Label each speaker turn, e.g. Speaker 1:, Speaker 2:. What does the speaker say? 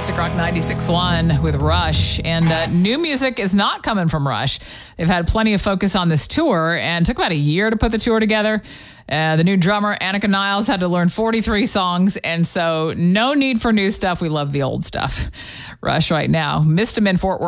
Speaker 1: Classic Rock 96.1 with Rush. And new music is not coming from Rush. They've had plenty of focus on this tour and took about a year to put the tour together. The new drummer, Annika Niles, had to learn 43 songs. And so no need for new stuff. We love the old stuff. Rush right now. Missed him in Fort Worth.